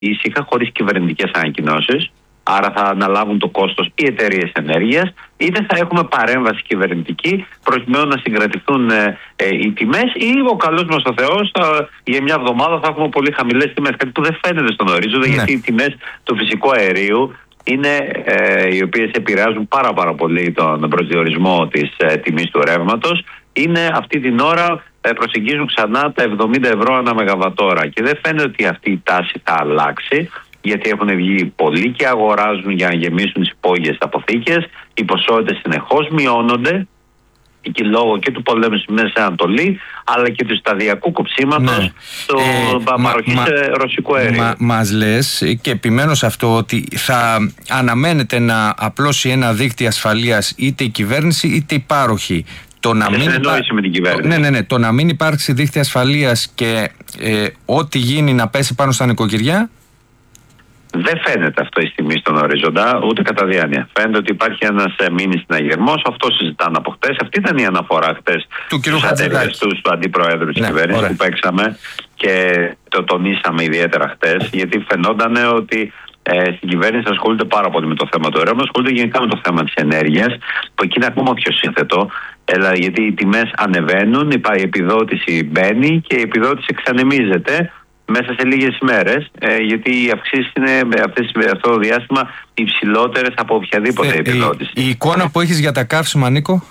ήσυχα, χωρίς κυβερνητικές ανακοινώσεις. Άρα θα αναλάβουν το κόστος οι εταιρείες ενέργειας, είτε θα έχουμε παρέμβαση κυβερνητική προκειμένου να συγκρατηθούν οι τιμές, ή ο καλός μας ο Θεός για μια εβδομάδα θα έχουμε πολύ χαμηλές τιμές. Κάτι που δεν φαίνεται στον ορίζοντα, γιατί οι τιμές του φυσικού αερίου είναι οι οποίες επηρεάζουν πάρα πολύ τον προσδιορισμό της τιμής του ρεύματος. Είναι αυτή την ώρα προσεγγίζουν ξανά τα 70 ευρώ ανά μεγαβατόρα και δεν φαίνεται ότι αυτή η τάση θα αλλάξει, γιατί έχουν βγει πολλοί και αγοράζουν για να γεμίσουν τις υπόγειες αποθήκες. Οι ποσότητες συνεχώς μειώνονται και λόγω και του πολέμου στη Μέση Ανατολή, αλλά και του σταδιακού κοψίματος στο παροχής ρωσικού αερίου. Μας λες, και επιμένω σε αυτό, ότι θα αναμένεται να απλώσει ένα δίκτυο ασφαλείας είτε η κυβέρνηση είτε οι πάροχοι. Με την κυβέρνηση. Το να μην υπάρξει δίκτυο ασφαλείας και ό,τι γίνει να πέσει πάνω στα νοικοκυριά. Δεν φαίνεται αυτό η στιγμή στον ορίζοντα, ούτε κατά διάνοια. Φαίνεται ότι υπάρχει ένας μήνυς συναγερμός. Αυτό συζητάνε από χτες. Αυτή ήταν η αναφορά χτες του κ. Χατζηδάκη, του αντιπροέδρου της κυβέρνησης, που παίξαμε και το τονίσαμε ιδιαίτερα χτες, γιατί φαινόταν ότι στην κυβέρνηση ασχολούνται πάρα πολύ με το θέμα του ρεύματος, ασχολούνται γενικά με το θέμα της ενέργειας, που εκεί είναι ακόμα πιο σύνθετο. Γιατί οι τιμές ανεβαίνουν, η επιδότηση μπαίνει και η επιδότηση εξανεμίζεται μέσα σε λίγες ημέρες, γιατί οι αυξήσεις είναι αυτό το διάστημα υψηλότερες από οποιαδήποτε επιδότηση. Η εικόνα που έχεις για τα καύσιμα, Νίκο?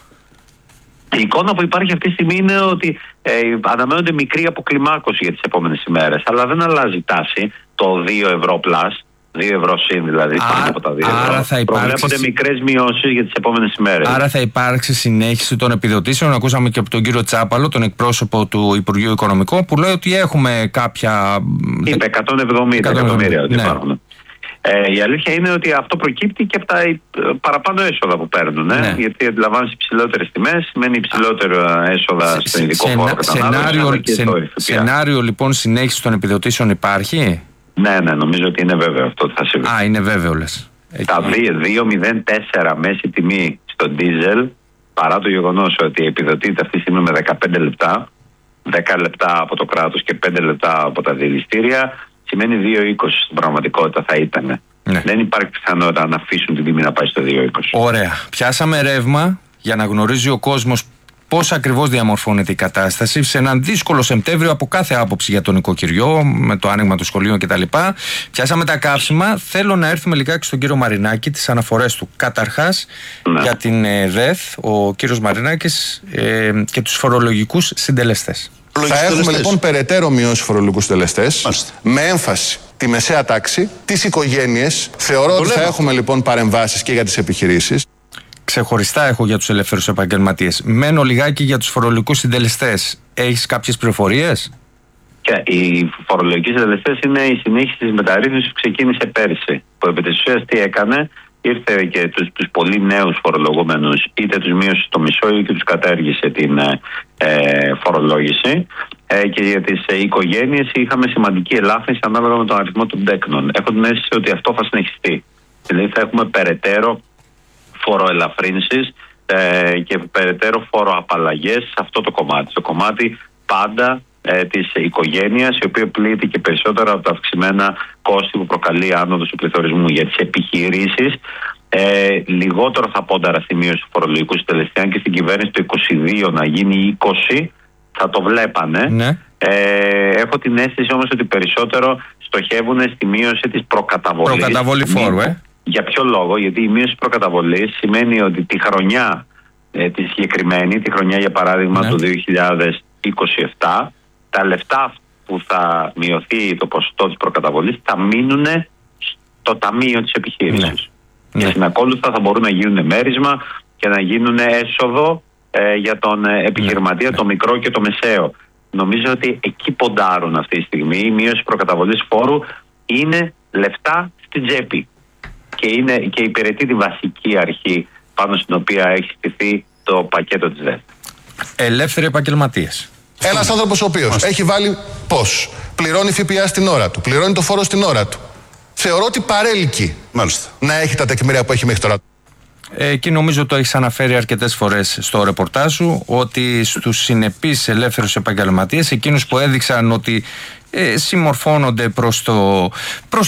Η εικόνα που υπάρχει αυτή τη στιγμή είναι ότι αναμένονται μικρή αποκλιμάκωση για τις επόμενες ημέρες, αλλά δεν αλλάζει η τάση. Το 2 ευρώ πλάς, 2 ευρώ συν δηλαδή, πάνω από τα 2 ευρώ. Προβλέπονται μικρές μειώσεις για τις επόμενες ημέρες. Άρα θα υπάρξει συνέχιση των επιδοτήσεων. Ακούσαμε και από τον κύριο Τσάπαλο, τον εκπρόσωπο του Υπουργείου Οικονομικών, που λέει ότι έχουμε κάποια. Είπε 170 εκατομμύρια ότι υπάρχουν. Η αλήθεια είναι ότι αυτό προκύπτει και από τα παραπάνω έσοδα που παίρνουν. Γιατί αντιλαμβάνεσαι υψηλότερες τιμές, σημαίνει υψηλότερο έσοδα στον ειδικό φόρο κατανάλωσης. Σενάριο λοιπόν συνέχιση των επιδοτήσεων υπάρχει? Ναι, νομίζω ότι είναι βέβαιο αυτό ότι θα συμβεί. Είναι βέβαιο, λες. Τα 2,04 μέση τιμή στο ντίζελ, παρά το γεγονός ότι επιδοτείται αυτή τη στιγμή με 15 λεπτά, 10 λεπτά από το κράτος και 5 λεπτά από τα διελιστήρια, σημαίνει 2,20 στην πραγματικότητα θα ήταν. Ναι. Δεν υπάρχει πιθανότητα να αφήσουν την τιμή να πάει στο 2,20. Ωραία. Πιάσαμε ρεύμα για να γνωρίζει ο κόσμος πώς ακριβώς διαμορφώνεται η κατάσταση σε έναν δύσκολο Σεπτέμβριο από κάθε άποψη για το νοικοκυριό, με το άνοιγμα των σχολείων κτλ. Πιάσαμε τα καύσιμα. Θέλω να έρθουμε λιγάκι στον κύριο Μαρινάκη, τις αναφορές του. Καταρχάς, για την ΔΕΘ, ο κύριος Μαρινάκης και τους φορολογικούς συντελεστές. Θα έχουμε λοιπόν περαιτέρω μειώσει φορολογικούς συντελεστές, με έμφαση τη μεσαία τάξη, τις οικογένειες. Θεωρώ ότι θα έχουμε λοιπόν παρεμβάσεις και για τις επιχειρήσεις. Ξεχωριστά έχω για τους ελεύθερους επαγγελματίες. Μένω λιγάκι για τους φορολογικούς συντελεστές. Έχεις κάποιες πληροφορίες? Και οι φορολογικοί συντελεστές είναι η συνέχιση της μεταρρύθμισης που ξεκίνησε πέρσι. Που επί της ουσίας τι έκανε? Ήρθε και τους πολύ νέους φορολογούμενους, είτε τους μείωσε στο μισό είτε τους κατέργησε την φορολόγηση. Και για τις οικογένειες είχαμε σημαντική ελάφρυνση ανάλογα με τον αριθμό των τέκνων. Έχω την αίσθηση ότι αυτό θα συνεχιστεί. Δηλαδή θα έχουμε περαιτέρω φοροελαφρύνσεις και περαιτέρω φοροαπαλλαγές σε αυτό το κομμάτι. Το κομμάτι πάντα της οικογένειας, η οποία πλήττει και περισσότερο από τα αυξημένα κόστη που προκαλεί άνοδος του πληθωρισμού. Για τις επιχειρήσεις λιγότερο θα πόνταρα στη μείωση του φορολογικού συντελεστή, αν και στην κυβέρνηση το 22 να γίνει 20 θα το βλέπανε. Ναι. Έχω την αίσθηση όμως ότι περισσότερο στοχεύουν στη μείωση της προκαταβολής. Προκαταβολή φόρου, Για ποιο λόγο? Γιατί η μείωση προκαταβολής σημαίνει ότι τη χρονιά τη συγκεκριμένη, τη χρονιά για παράδειγμα του 2027, τα λεφτά που θα μειωθεί το ποσοστό της προκαταβολής θα μείνουν στο ταμείο της επιχείρησης. Και συνακόλουθα θα μπορούν να γίνουν μέρισμα και να γίνουν έσοδο για τον επιχειρηματία, το μικρό και το μεσαίο. Νομίζω ότι εκεί ποντάρουν αυτή τη στιγμή. Η μείωση προκαταβολής φόρου είναι λεφτά στην τσέπη και υπηρετεί τη βασική αρχή πάνω στην οποία έχει στηθεί το πακέτο της ΔΕΘ. Ελεύθεροι επαγγελματίες. Ένας άνθρωπος ο οποίος έχει βάλει πώς, πληρώνει ΦΠΑ στην ώρα του, πληρώνει το φόρο στην ώρα του. Θεωρώ ότι παρέλκει να έχει τα τεκμήρια που έχει μέχρι τώρα. Εκεί νομίζω το έχεις αναφέρει αρκετές φορές στο ρεπορτάζ σου, ότι στους συνεπείς ελεύθερους επαγγελματίες, εκείνους που έδειξαν ότι συμμορφώνονται προς